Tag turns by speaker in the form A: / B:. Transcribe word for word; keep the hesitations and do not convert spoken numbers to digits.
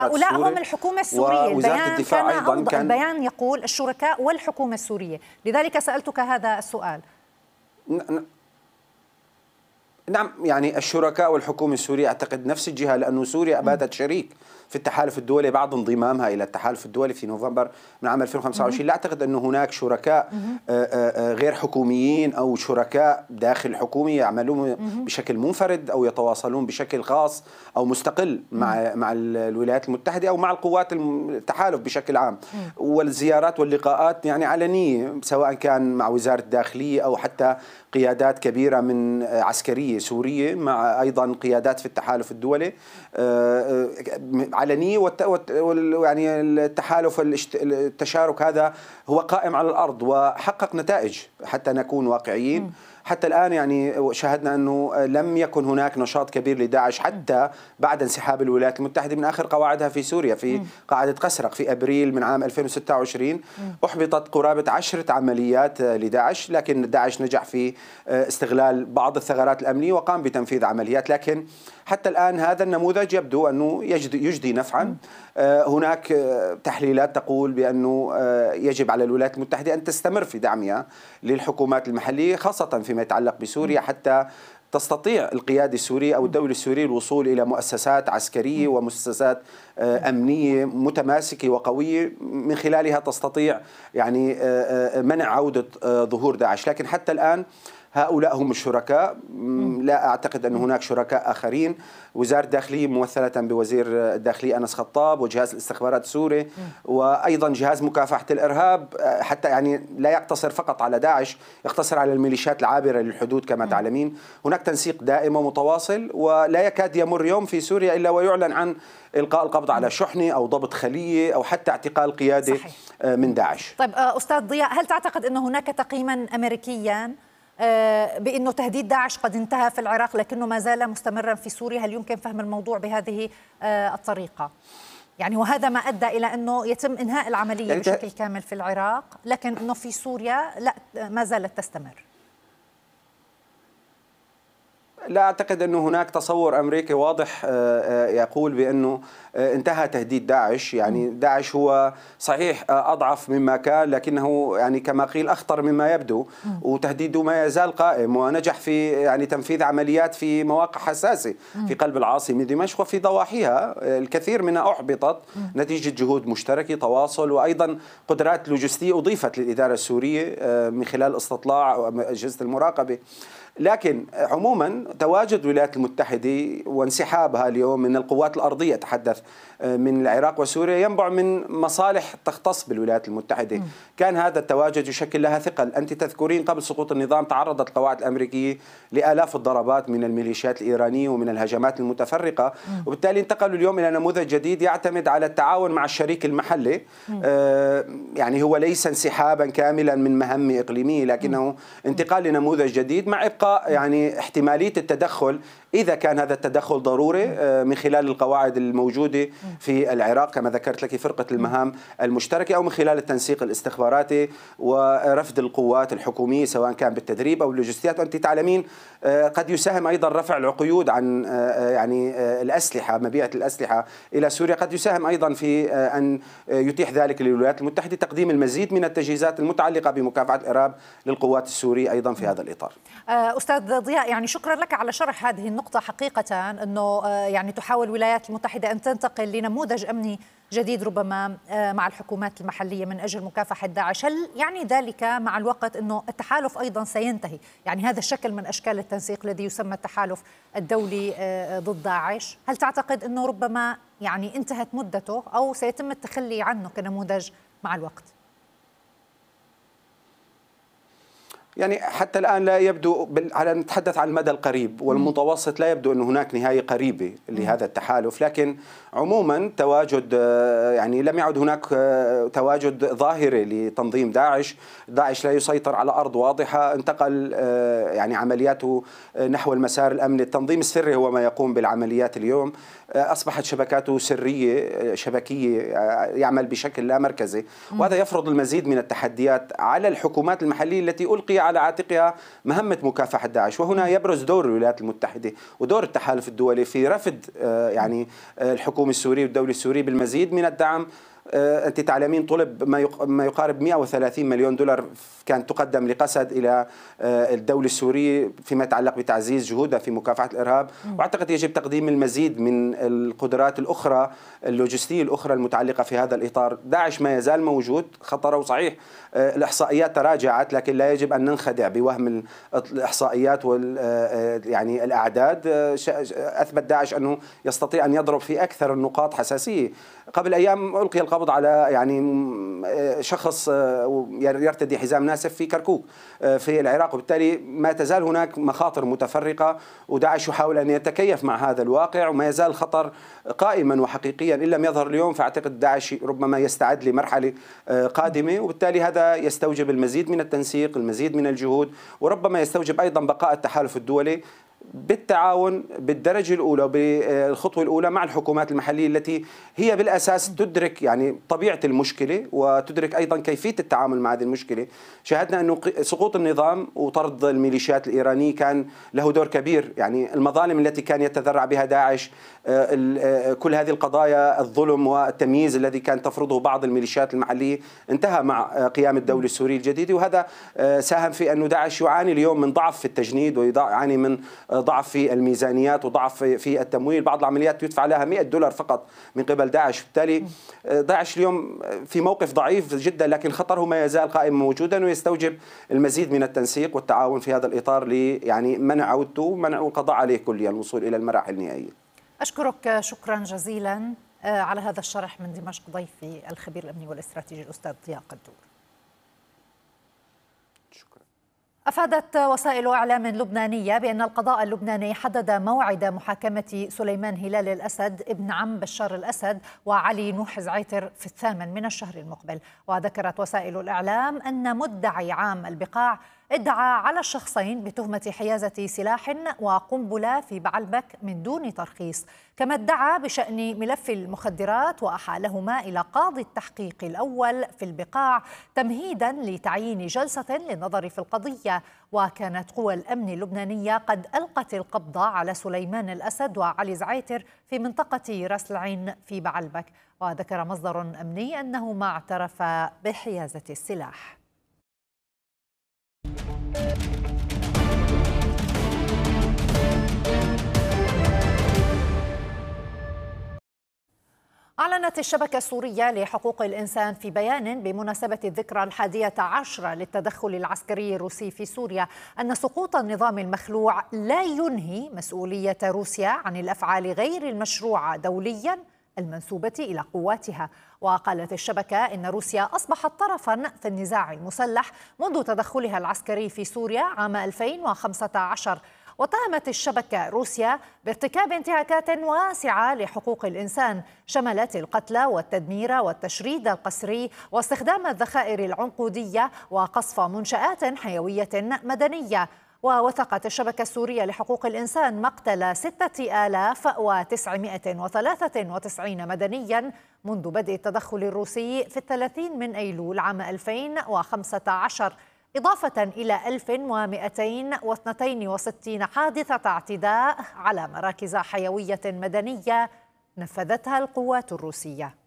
A: هؤلاء هم الحكومة السورية. البيان كان أيضا كان البيان يقول الشركاء والحكومة السورية، لذلك سألتك هذا السؤال.
B: نعم، يعني الشركاء والحكومة السورية أعتقد نفس الجهة، لأنه سوريا أبادت شريك في التحالف الدولي بعد انضمامها إلى التحالف الدولي في نوفمبر من عام ألفين وخمسة وعشرين. لا أعتقد أنه هناك شركاء غير حكوميين أو شركاء داخل الحكومة يعملون بشكل منفرد أو يتواصلون بشكل خاص أو مستقل مع مع الولايات المتحدة أو مع القوات التحالف بشكل عام. والزيارات واللقاءات يعني علنية، سواء كان مع وزارة الداخلية أو حتى قيادات كبيرة من عسكرية سورية مع أيضا قيادات في التحالف الدولي علنية. يعني التحالف التشارك هذا هو قائم على الأرض وحقق نتائج حتى نكون واقعيين. حتى الآن يعني شاهدنا أنه لم يكن هناك نشاط كبير لداعش حتى بعد انسحاب الولايات المتحدة من آخر قواعدها في سوريا في قاعدة قسرق في أبريل من عام ألفين وستة وعشرين. أحبطت قرابة عشرة عمليات لداعش، لكن داعش نجح في استغلال بعض الثغرات الأمنية وقام بتنفيذ عمليات. لكن حتى الآن هذا النموذج يبدو أنه يجدي نفعا. هناك تحليلات تقول بأنه يجب على الولايات المتحدة أن تستمر في دعمها للحكومات المحلية، خاصة فيما يتعلق بسوريا، حتى تستطيع القيادة السورية أو الدولة السورية الوصول إلى مؤسسات عسكرية ومؤسسات أمنية متماسكة وقوية من خلالها تستطيع يعني منع عودة ظهور داعش. لكن حتى الآن هؤلاء هم الشركاء، لا أعتقد أن هناك شركاء آخرين. وزارة الداخلية ممثلة بوزير الداخلية أنس خطاب وجهاز الاستخبارات السوري وأيضا جهاز مكافحة الإرهاب، حتى يعني لا يقتصر فقط على داعش، يقتصر على الميليشيات العابرة للحدود كما تعلمين. هناك تنسيق دائم ومتواصل، ولا يكاد يمر يوم في سوريا إلا ويعلن عن إلقاء القبض على شحنة أو ضبط خلية أو حتى اعتقال قيادة صحيح. من داعش.
A: طيب أستاذ ضياء، هل تعتقد أن هناك تقييما أمريكيا بأنه تهديد داعش قد انتهى في العراق لكنه ما زال مستمرا في سوريا؟ هل يمكن فهم الموضوع بهذه الطريقة؟ يعني وهذا ما أدى إلى أنه يتم إنهاء العملية يعني بشكل كامل في العراق، لكن أنه في سوريا لا ما زالت تستمر.
B: لا أعتقد أنه هناك تصور أمريكي واضح يقول بأنه انتهى تهديد داعش. يعني داعش هو صحيح أضعف مما كان، لكنه يعني كما قيل أخطر مما يبدو، وتهديده ما يزال قائم، ونجح في يعني تنفيذ عمليات في مواقع حساسة في قلب العاصمة دمشق وفي ضواحيها. الكثير منها أحبطت نتيجة جهود مشتركة، تواصل، وأيضا قدرات لوجستية أضيفت للإدارة السورية من خلال استطلاع أجهزة المراقبة. لكن عموما تواجد الولايات المتحدة وانسحابها اليوم من القوات الأرضية، تحدث من العراق وسوريا، ينبع من مصالح تختص بالولايات المتحدة. م. كان هذا التواجد يشكل لها ثقل. أنت تذكرين قبل سقوط النظام تعرضت القواعد الأمريكية لآلاف الضربات من الميليشيات الإيرانية ومن الهجمات المتفرقة، م. وبالتالي انتقلوا اليوم إلى نموذج جديد يعتمد على التعاون مع الشريك المحلي. آه يعني هو ليس انسحابا كاملا من مهمة إقليمية، لكنه م. انتقال لنموذج جديد مع إبقاء يعني احتمالية التدخل إذا كان هذا التدخل ضروري من خلال القواعد الموجودة في العراق كما ذكرت لك، فرقة المهام المشتركة، أو من خلال التنسيق الاستخباراتي ورفد القوات الحكومية سواء كان بالتدريب أو اللوجستيات. وأنت تعلمين قد يساهم أيضا رفع القيود عن يعني الأسلحة، مبيعة الأسلحة إلى سوريا، قد يساهم أيضا في أن يتيح ذلك للولايات المتحدة تقديم المزيد من التجهيزات المتعلقة بمكافحة الإرهاب للقوات السورية أيضا في هذا الإطار.
A: أستاذ ضياء، يعني شكرا لك على شرح هذه النقطة. حقيقة أنه يعني تحاول الولايات المتحدة أن تنتقل لنموذج أمني جديد ربما مع الحكومات المحلية من أجل مكافحة داعش. هل يعني ذلك مع الوقت أنه التحالف أيضا سينتهي؟ يعني هذا الشكل من أشكال التنسيق الذي يسمى التحالف الدولي ضد داعش، هل تعتقد أنه ربما يعني انتهت مدته أو سيتم التخلي عنه كنموذج مع الوقت؟
B: يعني حتى الآن لا يبدو، على نتحدث عن المدى القريب والمتوسط، لا يبدو أن هناك نهاية قريبة لهذا التحالف. لكن عموما تواجد يعني لم يعد هناك تواجد ظاهري لتنظيم داعش. داعش لا يسيطر على أرض واضحة، انتقل يعني عملياته نحو المسار الأمني. التنظيم السري هو ما يقوم بالعمليات اليوم. أصبحت شبكاته سرية شبكية، يعمل بشكل لا مركزي، وهذا يفرض المزيد من التحديات على الحكومات المحلية التي ألقي على عاتقها مهمة مكافحة داعش. وهنا يبرز دور الولايات المتحدة ودور التحالف الدولي في رفض يعني الحكومة السورية والدولة السورية بالمزيد من الدعم. أنت تعلمين طلب ما يقارب مئة وثلاثين مليون دولار كانت تقدم لقسد إلى الدولة السورية فيما يتعلق بتعزيز جهودها في مكافحة الإرهاب، وأعتقد يجب تقديم المزيد من القدرات الأخرى اللوجستية الأخرى المتعلقة في هذا الإطار. داعش ما يزال موجود، خطره صحيح الإحصائيات تراجعت، لكن لا يجب أن ننخدع بوهم الإحصائيات وال يعني الأعداد. أثبت داعش أنه يستطيع أن يضرب في أكثر النقاط حساسية. قبل أيام ألقي القبض على يعني شخص يرتدي حزام ناسف في كركوك في العراق، وبالتالي ما تزال هناك مخاطر متفرقة، وداعش يحاول أن يتكيف مع هذا الواقع، وما يزال الخطر قائما وحقيقيا. إن لم يظهر اليوم فأعتقد داعش ربما يستعد لمرحلة قادمة، وبالتالي هذا يستوجب المزيد من التنسيق، المزيد من الجهود، وربما يستوجب أيضا بقاء التحالف الدولي بالتعاون بالدرجة الأولى وبالخطوة الأولى مع الحكومات المحلية التي هي بالأساس تدرك يعني طبيعة المشكلة وتدرك أيضا كيفية التعامل مع هذه المشكلة. شاهدنا أنه سقوط النظام وطرد الميليشيات الإيرانية كان له دور كبير، يعني المظالم التي كان يتذرع بها داعش، كل هذه القضايا، الظلم والتمييز الذي كان تفرضه بعض الميليشيات المحلية انتهى مع قيام الدولة السورية الجديدة، وهذا ساهم في أنه داعش يعاني اليوم من ضعف في التجنيد ويعاني من ضعف في الميزانيات وضعف في التمويل. بعض العمليات يدفع لها مئة دولار فقط من قبل داعش، بالتالي داعش اليوم في موقف ضعيف جدا، لكن خطره ما يزال قائما موجودا ويستوجب المزيد من التنسيق والتعاون في هذا الإطار ل يعني منع عودته ومنع والقضاء عليه كليا الوصول إلى المراحل النهائية.
A: أشكرك شكرا جزيلا على هذا الشرح من دمشق ضيفي الخبير الأمني والاستراتيجي الأستاذ ضياء قدور. أفادت وسائل إعلام لبنانية بأن القضاء اللبناني حدد موعد محاكمة سليمان هلال الأسد ابن عم بشار الأسد وعلي نوح زعيتر في الثامن من الشهر المقبل. وذكرت وسائل الإعلام أن مدعي عام البقاع ادعى على الشخصين بتهمة حيازة سلاح وقنبلة في بعلبك من دون ترخيص، كما ادعى بشأن ملف المخدرات وأحالهما إلى قاضي التحقيق الأول في البقاع تمهيدا لتعيين جلسة للنظر في القضية. وكانت قوى الأمن اللبنانية قد ألقت القبض على سليمان الأسد وعلي زعيتر في منطقة راس العين في بعلبك. وذكر مصدر أمني أنه ما اعترف بحيازة السلاح. أعلنت الشبكة السورية لحقوق الإنسان في بيان بمناسبة الذكرى الحادية عشرة للتدخل العسكري الروسي في سوريا أن سقوط النظام المخلوع لا ينهي مسؤولية روسيا عن الأفعال غير المشروعة دولياً المنسوبة إلى قواتها. وقالت الشبكة إن روسيا أصبحت طرفاً في النزاع المسلح منذ تدخلها العسكري في سوريا عام ألفين وخمسة عشر. واتهمت الشبكة روسيا بارتكاب انتهاكات واسعة لحقوق الإنسان شملت القتل والتدمير والتشريد القسري واستخدام الذخائر العنقودية وقصف منشآت حيوية مدنية. ووثقت الشبكة السورية لحقوق الإنسان مقتل ستة آلاف وتسعمائة وثلاثة وتسعين مدنيا منذ بدء التدخل الروسي في الثلاثين من أيلول عام ألفين وخمسة عشر، إضافة إلى ألف ومئتين واثنين وستين حادثة اعتداء على مراكز حيوية مدنية نفذتها القوات الروسية.